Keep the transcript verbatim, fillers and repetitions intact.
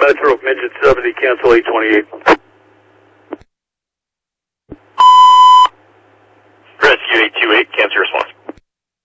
Metro, Midget seventy, cancel eight twenty-eight. Rescue eight two eight, cancel your response.